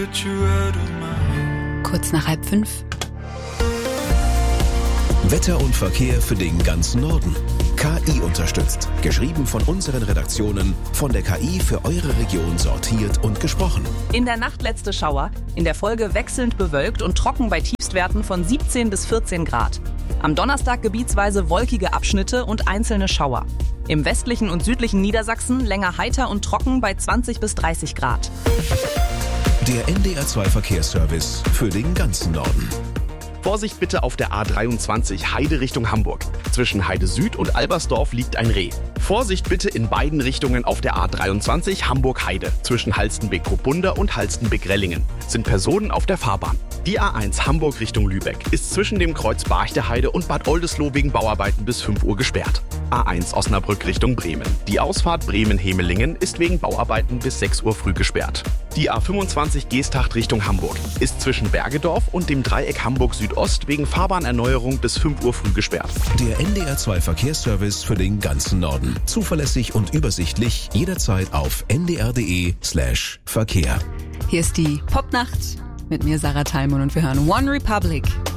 Kurz nach 4:30. Wetter und Verkehr für den ganzen Norden. KI unterstützt. Geschrieben von unseren Redaktionen, von der KI für eure Region sortiert und gesprochen. In der Nacht letzte Schauer, in der Folge wechselnd bewölkt und trocken bei Tiefstwerten von 17 bis 14 Grad. Am Donnerstag gebietsweise wolkige Abschnitte und einzelne Schauer. Im westlichen und südlichen Niedersachsen länger heiter und trocken bei 20 bis 30 Grad. Der NDR2 Verkehrsservice für den ganzen Norden. Vorsicht bitte auf der A23 Heide Richtung Hamburg. Zwischen Heide Süd und Albersdorf liegt ein Reh. Vorsicht bitte in beiden Richtungen auf der A23 Hamburg-Heide. Zwischen Halstenbek-Kruppunda und Halstenbek-Rellingen sind Personen auf der Fahrbahn. Die A1 Hamburg Richtung Lübeck ist zwischen dem Kreuz Barchteheide und Bad Oldesloe wegen Bauarbeiten bis 5 Uhr gesperrt. A1 Osnabrück Richtung Bremen. Die Ausfahrt Bremen-Hemelingen ist wegen Bauarbeiten bis 6 Uhr früh gesperrt. Die A25 Geesthacht Richtung Hamburg ist zwischen Bergedorf und dem Dreieck Hamburg Südost wegen Fahrbahnerneuerung bis 5 Uhr früh gesperrt. Der NDR2 Verkehrsservice für den ganzen Norden. Zuverlässig und übersichtlich jederzeit auf ndr.de/Verkehr. Hier ist die Popnacht mit mir, Sarah Thalmann, und wir hören One Republic.